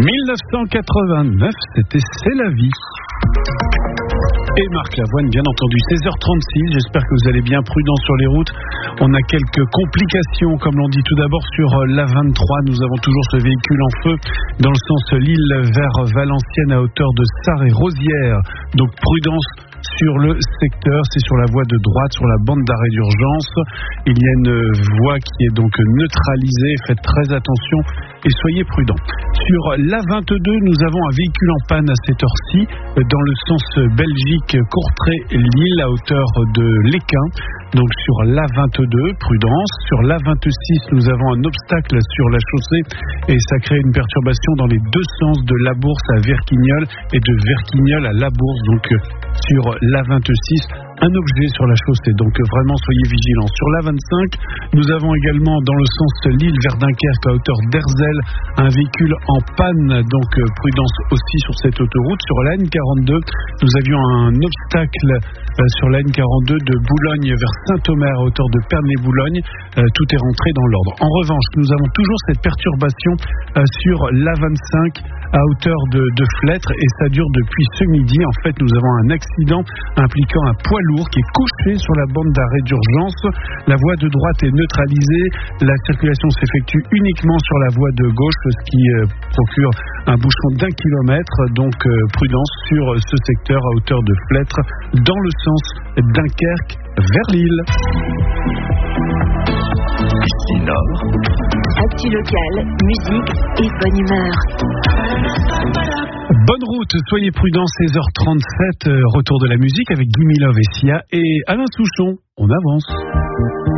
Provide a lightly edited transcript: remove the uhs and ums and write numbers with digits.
1989, c'était C'est la vie. Et Marc Lavoine, bien entendu, 16h36, j'espère que vous allez bien, prudent sur les routes. On a quelques complications, comme l'on dit. Tout d'abord sur l'A23, nous avons toujours ce véhicule en feu dans le sens Lille vers Valenciennes à hauteur de Sarre et Rosières. Donc prudence sur le secteur, c'est sur la voie de droite, sur la bande d'arrêt d'urgence. Il y a une voie qui est donc neutralisée, faites très attention et soyez prudents. Sur l'A22, nous avons un véhicule en panne à cette heure-ci, dans le sens Belgique-Courtrai-Lille à hauteur de l'Équin. Donc sur l'A22, prudence. Sur l'A26, nous avons un obstacle sur la chaussée et ça crée une perturbation dans les deux sens de Labourse à Verquignolles et de Verquignolles à Labourse. Donc sur l'A26, un objet sur la chaussée, donc vraiment soyez vigilants. Sur l'A25, nous avons également dans le sens Lille vers Dunkerque à hauteur d'Herzelles un véhicule en panne, donc prudence aussi sur cette autoroute. Sur la N42, nous avions un obstacle sur la N42 de Boulogne vers Saint-Omer à hauteur de Pernay-Boulogne. Tout est rentré dans l'ordre. En revanche, nous avons toujours cette perturbation sur l'A25 à hauteur de Flêtre et ça dure depuis ce midi. En fait, nous avons un accident impliquant un poids lourd qui est couché sur la bande d'arrêt d'urgence. La voie de droite est neutralisée. La circulation s'effectue uniquement sur la voie de gauche, ce qui procure un bouchon d'1 kilomètre. Donc prudence sur ce secteur à hauteur de Flêtre dans le sens Dunkerque vers Lille. Ici Nord. Actu locale, musique et bonne humeur. Bonne route, soyez prudents, 16h37, retour de la musique avec Gimme Love et Sia et Alain Souchon. On avance.